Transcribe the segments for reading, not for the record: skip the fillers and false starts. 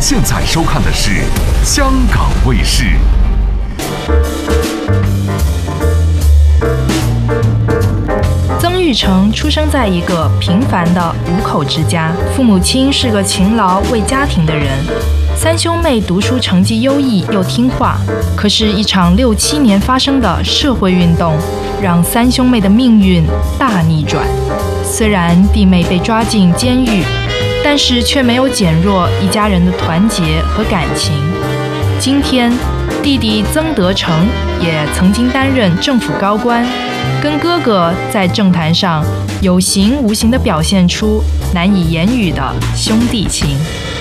现在收看的是香港卫视。 曾钰成出生在一个平凡的5口之家，父母亲是个勤劳为家庭的人。3兄妹读书成绩优异又听话，可是，一场6、7年发生的社会运动，让3兄妹的命运大逆转。虽然弟妹被抓进监狱，但是却没有减弱一家人的团结和感情。今天，弟弟曾德成也曾经担任政府高官，跟哥哥在政坛上有形无形地表现出难以言语的兄弟情。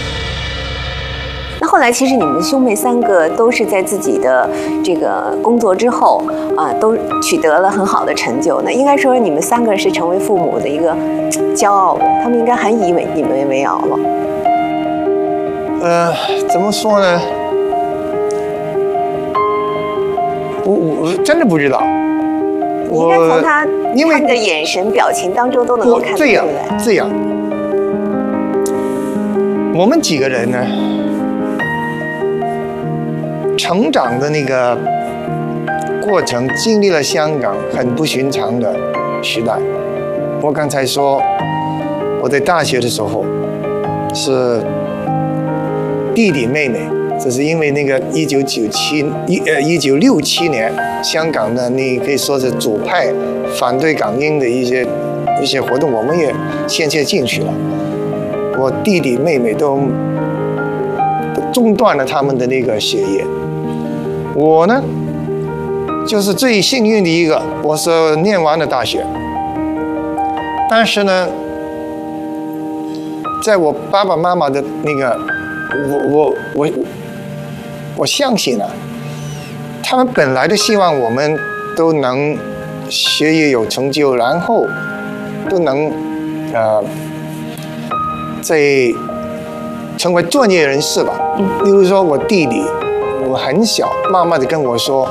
那后来，其实你们兄妹3个都是在自己的这个工作之后都取得了很好的成就。那应该说，你们3个是成为父母的一个骄傲的，他们应该很以你们为傲了。 怎么说呢？我真的不知道。 你应该从他们的眼神、表情当中都能够看出来。 这样，我们几个人呢？成长的那个过程，经历了香港很不寻常的时代。我刚才说，我在大学的时候是弟弟妹妹，这是因为那个1967年香港的你可以说是左派反对港英的一些活动，我们也先进去了。我弟弟妹妹都中断了他们的那个学业。我呢，就是最幸运的一个，我是念完了大学。但是呢，在我爸爸妈妈的那个，我相信啊，他们本来都希望我们都能学业有成就，然后都能在成为专业人士吧。例如说我弟弟。我很小，妈妈就跟我说，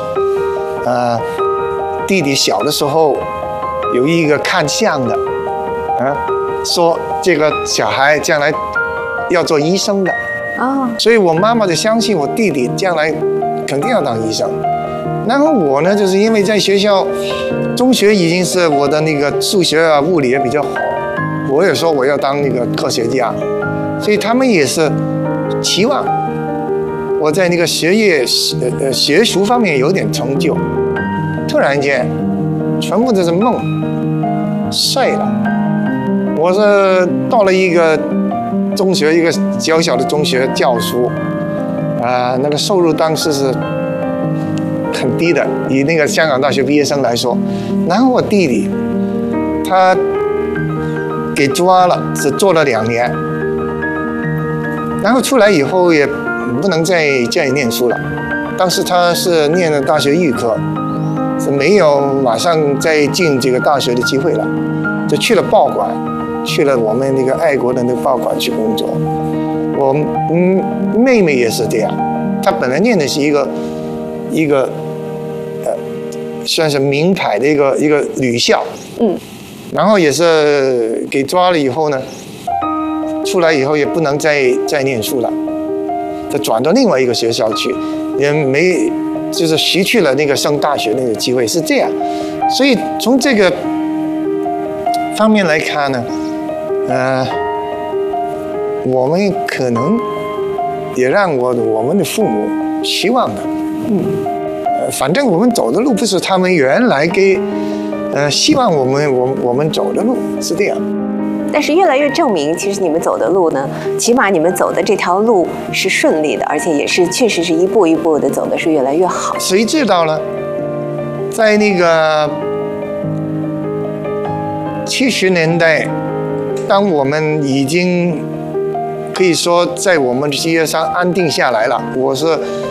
弟弟小的时候有一个看相的，说这个小孩将来要做医生的，所以我妈妈就相信我弟弟将来肯定要当医生。然后我呢，就是因为在学校，中学已经是我的那个数学啊、物理也比较好，我也说我要当那个科学家，所以他们也是期望我在那个学术方面有点成就。突然间，全部都是梦碎了。我是到了一个中学，一个小小的中学教书，那个收入当时是很低的，以那个香港大学毕业生来说。然后我弟弟他给抓了，只做了2年，然后出来以后也不能再念书了。当时他是念了大学预科，是没有马上再进这个大学的机会了，就去了报馆，去了我们那个爱国的那个报馆去工作。我妹妹也是这样，她本来念的是一个算是名牌的一个女校，然后也是给抓了以后呢，出来以后也不能再念书了。他转到另外一个学校去，也没就是失去了那个上大学那个机会，是这样。所以从这个方面来看呢，我们可能也让我们的父母期望的，反正我们走的路不是他们原来希望我们走的路，是这样。 但是越来越证明，其实你们走的路呢，起码你们走的这条路是顺利的，而且也是确实是一步一步的走的是越来越好。 谁知道呢？在那个70年代，当我们已经可以说在我们的事业上安定下来了，我是